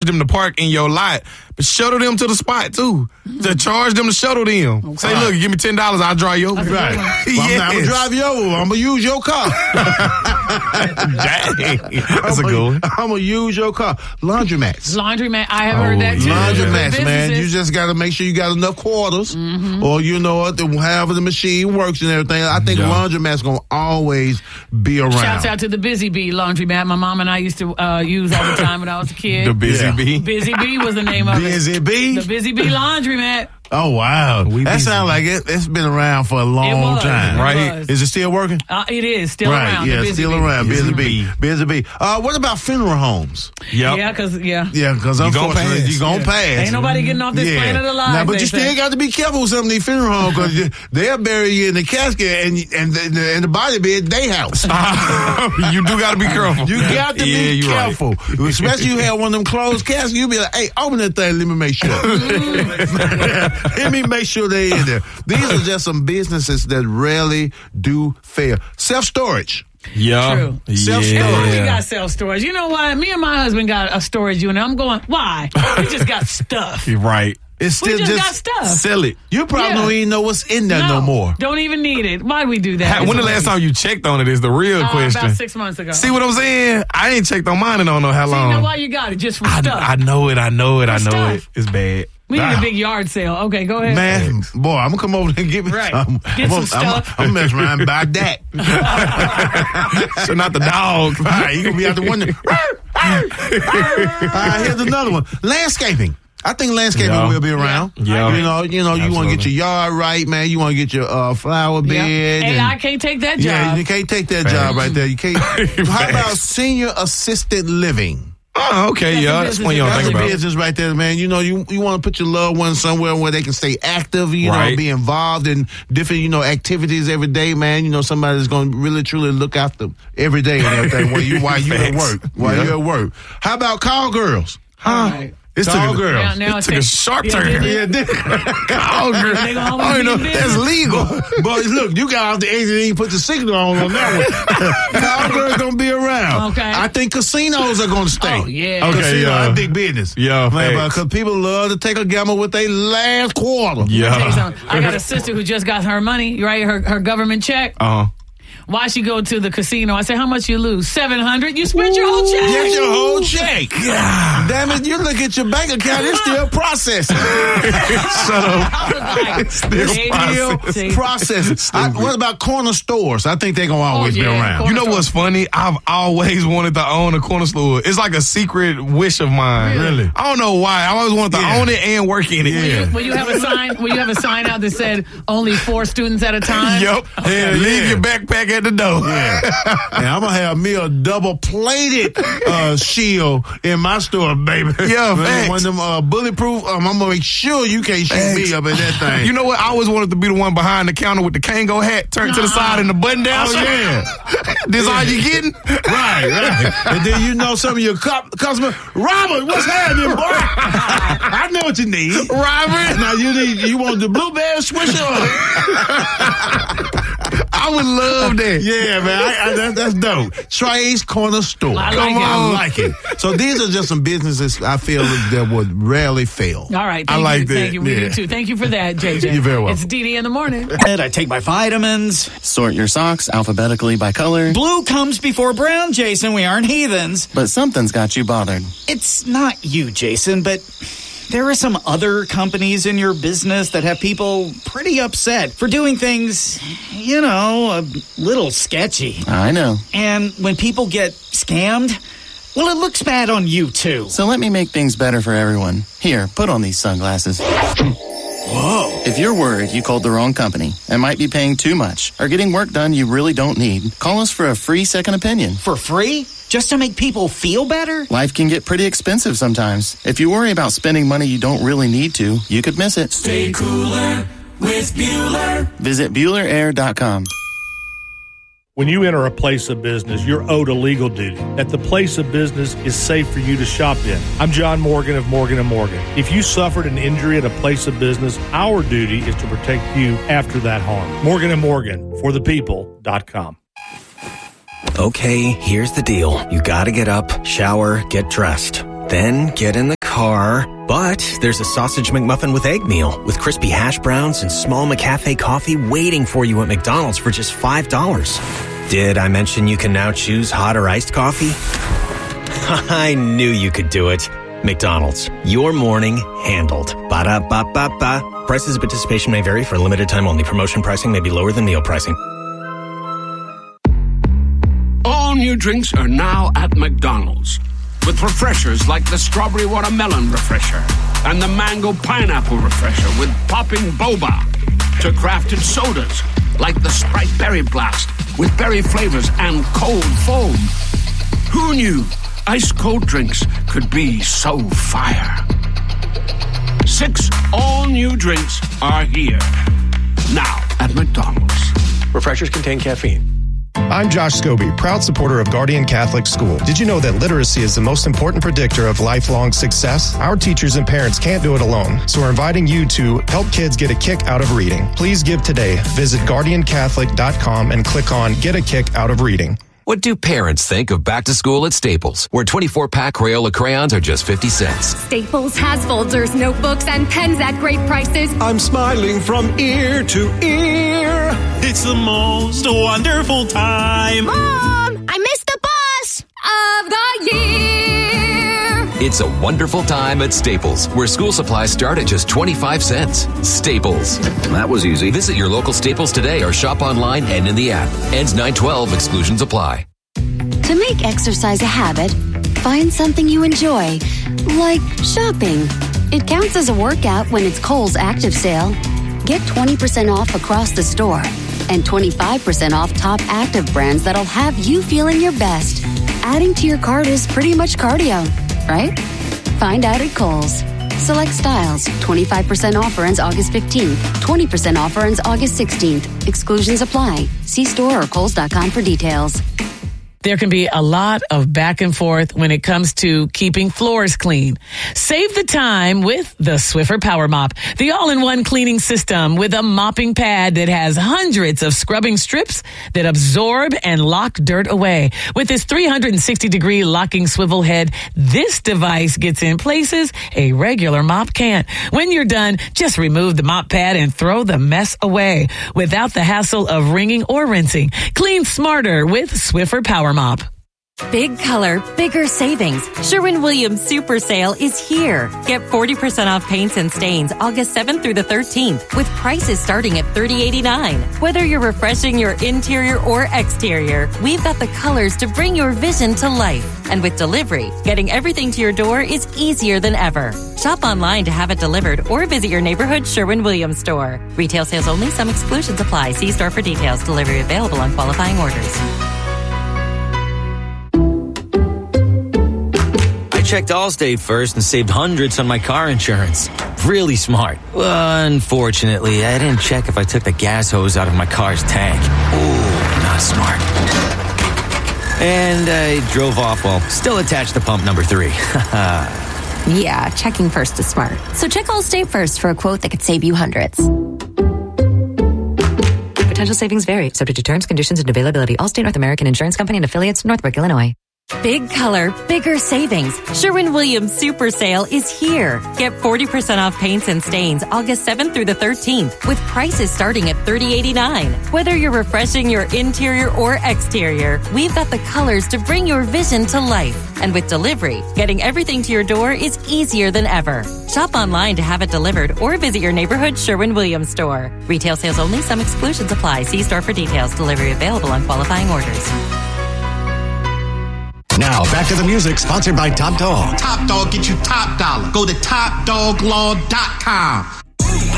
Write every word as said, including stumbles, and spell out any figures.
them to park in your lot, but shuttle them to the spot, too. Mm-hmm. To charge them to shuttle them. Okay. Say, look, give me ten dollars, I'll drive you over. Right. Well, yes. I'm going to drive you over. I'm going to use your car. Dang. That's I'm a good one. I'm going to use your car. Laundromats. Laundromat. I have oh, heard that, too. Laundromats, man. You just got to make sure you got enough quarters. Mm-hmm. Or, you know what, however the machine works and everything. I think yeah. laundromats going to always be around. Shouts out to the Busy Bee Laundromat. My mom and I used to uh, use all the time when I was a kid. The Busy yeah. Bee? Busy Bee was the name of Busy it. Busy Bee? The Busy Bee Laundromat. Oh, wow. We that sounds like it, it's been around for a long it was, time. It right? Was. Is it still working? Uh, it is. Still right, around. Yeah, Busy still Bee. around. Busy Bee. Busy Bee. Uh, what about funeral homes? Yep. Yeah, because, yeah. Yeah, because unfortunately, you're going to pass. Ain't nobody getting off this yeah. planet alive. Now, but you say. still got to be careful with some of these funeral homes because they'll bury you in the casket and and the, and the body be at their house. You do got to be careful. You got to yeah, be careful. Right. Especially you have one of them closed caskets, you be like, hey, open that thing, let me make sure. Let me make sure they're in there. These are just some businesses that rarely do fail. Self-storage. Yeah. True. Self-storage. Everybody got self-storage. You know what? Me and my husband got a storage unit. I'm going, why? We just got stuff. You're right. It's still we just, just got stuff. Sell it. You probably yeah. don't even know what's in there no, no more. Don't even need it. Why do we do that? When the last time you checked on it is the real uh, question. About six months ago. See what I'm saying? I ain't checked on mine in I don't know how See, long. you know why you got it? Just for I, stuff. I know it. I know it. For I know stuff. it. It's bad. We wow. need a big yard sale. Okay, go ahead. Man, boy, I'm going to come over there and get me right. some. Get I'm some gonna, stuff. I'm going to mess around and buy that. So not the dog. Right, you're going to be out the window. uh, here's another one. Landscaping. I think landscaping yeah. will be around. Yeah. You know, you know, you want to get your yard right, man. You want to get your uh, flower bed. Yep. Hey, and, I can't take that job. Yeah, you can't take that Facts. job right there. You can't. How about senior assisted living? Oh, okay, that's yeah. That's one you don't That's think a about. business right there, man. You know, you you want to put your loved ones somewhere where they can stay active, you right. know, be involved in different, you know, activities every day, man. You know, somebody that's going to really, truly look after them every day and everything while you, while you at work. While yeah. you're at work. How about call girls? Huh? Right. It's Call took a, girls. Now, now it took a sharp yeah, turn. Yeah, yeah, call girls. Oh, you know, that's legal. But look, you got off the exit and you put the signal on on that one. Call girls gonna be around. Okay. I think casinos are gonna stay. Oh yeah. Okay, Casino, yeah. Big business. Yeah, because people love to take a gamble with their last quarter. Yeah. I got a sister who just got her money, right? Her her government check. Uh huh. Why she go to the casino? I said, how much you lose? seven hundred. You spent your whole check. Get your whole check. Yeah. Damn it, you look at your bank account, it's still processing. Shut up. Like, still still processing. processing. I, what about corner stores? I think they're going to always oh, yeah, be around. You know what's funny? I've always wanted to own a corner store. It's like a secret wish of mine. Really? I don't know why. I always wanted to yeah. own it and work in it. Will you, will you have a sign? Will you have a sign out that said only four students at a time? Yep. Okay. Leave yeah. your backpack at the door. Yeah. And I'm going to have me a double plated uh, shield in my store, baby. Yeah, facts. One of them uh, bulletproof, um, I'm going to make sure you can't shoot Facts. me up in that thing. You know what? I always wanted to be the one behind the counter with the Kango hat turned to the side and the button down. Oh, yeah. This all you getting? Right, right. And then you know some of your cu- customers, Robert, what's happening, boy? I know what you need. Robert? Now you need, you want the blueberry swisher? I would love that. Yeah, man. I, I, that, that's dope. Trey's Corner Store. I like Come it. on. I like it. So these are just some businesses I feel that would rarely fail. All right. Thank I like you, that. Thank you. We Yeah. do too. Thank you for that, J J. You're very welcome. It's Dee Dee in the morning. I take my vitamins. Sort your socks alphabetically by color. Blue comes before brown, Jason. We aren't heathens. But something's got you bothered. It's not you, Jason, but there are some other companies in your business that have people pretty upset for doing things, you know, a little sketchy. I know. And when people get scammed, well, it looks bad on you, too. So let me make things better for everyone. Here, put on these sunglasses. Whoa. If you're worried you called the wrong company and might be paying too much or getting work done you really don't need, call us for a free second opinion. For free? Just to make people feel better? Life can get pretty expensive sometimes. If you worry about spending money you don't really need to, you could miss it. Stay cooler with Bueller. Visit Bueller Air dot com. When you enter a place of business, you're owed a legal duty that the place of business is safe for you to shop in. I'm John Morgan of Morgan and Morgan. If you suffered an injury at a place of business, our duty is to protect you after that harm. Morgan and Morgan, for the people dot com. Okay, here's the deal. You gotta get up, shower, get dressed, then get in the car. But there's a sausage McMuffin with egg meal with crispy hash browns and small McCafe coffee waiting for you at McDonald's for just five dollars. Did I mention you can now choose hot or iced coffee? I knew you could do it. McDonald's, your morning handled. Ba-da-ba-ba-ba. Prices and participation may vary for a limited time only. Promotion pricing may be lower than meal pricing. All new drinks are now at McDonald's. With refreshers like the Strawberry Watermelon Refresher and the Mango Pineapple Refresher with popping boba. To crafted sodas like the Sprite Berry Blast with berry flavors and cold foam. Who knew ice-cold drinks could be so fire? Six all-new drinks are here. Now at McDonald's. Refreshers contain caffeine. I'm Josh Scobie, proud supporter of Guardian Catholic School. Did you know that literacy is the most important predictor of lifelong success? Our teachers and parents can't do it alone, so we're inviting you to help kids get a kick out of reading. Please give today. Visit guardian catholic dot com and click on Get a Kick Out of Reading. What do parents think of back to school at Staples, where twenty-four pack Crayola crayons are just fifty cents? Staples has folders, notebooks, and pens at great prices. I'm smiling from ear to ear. It's the most wonderful time. Mom, I missed the bus of the year. It's a wonderful time at Staples, where school supplies start at just twenty-five cents. Staples. That was easy. Visit your local Staples today or shop online and in the app. Ends nine twelve. Exclusions apply. To make exercise a habit, find something you enjoy, like shopping. It counts as a workout when it's Kohl's Active Sale. Get twenty percent off across the store and twenty-five percent off top active brands that'll have you feeling your best. Adding to your cart is pretty much cardio, right? Find out at Kohl's. Select styles. twenty-five percent offer ends August fifteenth. twenty percent offer ends August sixteenth. Exclusions apply. See store or kohls dot com for details. There can be a lot of back and forth when it comes to keeping floors clean. Save the time with the Swiffer Power Mop, the all-in-one cleaning system with a mopping pad that has hundreds of scrubbing strips that absorb and lock dirt away. With its three hundred sixty degree locking swivel head, this device gets in places a regular mop can't. When you're done, just remove the mop pad and throw the mess away without the hassle of wringing or rinsing. Clean smarter with Swiffer Power Mop. Big color, bigger savings. Sherwin-Williams Super Sale is here. Get forty percent off paints and stains August seventh through the thirteenth with prices starting at thirty eighty-nine. Whether you're refreshing your interior or exterior, we've got the colors to bring your vision to life. And with delivery, getting everything to your door is easier than ever. Shop online to have it delivered or visit your neighborhood Sherwin-Williams store. Retail sales only. Some exclusions apply. See store for details. Delivery available on qualifying orders. Checked Allstate first and saved hundreds on my car insurance. Really smart. Unfortunately, I didn't check if I took the gas hose out of my car's tank. Ooh, not smart. And I drove off while still attached to pump number three. Yeah, checking first is smart. So check Allstate first for a quote that could save you hundreds. Potential savings vary, subject to terms, conditions, and availability. Allstate North American Insurance Company and affiliates, Northbrook, Illinois. Big color, bigger savings. Sherwin-Williams Super Sale is here. Get forty percent off paints and stains August seventh through the thirteenth with prices starting at thirty eighty-nine. Whether you're refreshing your interior or exterior, we've got the colors to bring your vision to life. And with delivery, getting everything to your door is easier than ever. Shop online to have it delivered or visit your neighborhood Sherwin-Williams store. Retail sales only. Some exclusions apply. See store for details. Delivery available on qualifying orders. Now, back to the music, sponsored by Top Dog. Top Dog, get you top dollar. Go to top dog law dot com.